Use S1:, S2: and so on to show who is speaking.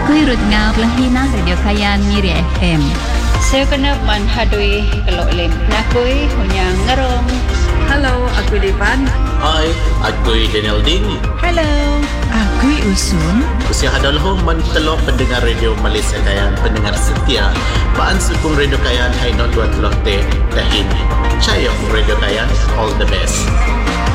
S1: Nakui Ruth Ngau Lahina Radio Kayan Miri FM.
S2: Saya kena manhadui kalau lem. Nakui hunyang ngerong.
S3: Hello, aku Devan.
S4: Hai, aku Daniel Ding.
S5: Hello, aku Usun.
S4: Usia hadalah mentelok pendengar radio Malaysia Kayan, pendengar setia. Baan sukung radio Kayan, hai not dua telok teh dahin. Cayong radio Kayan, all the best.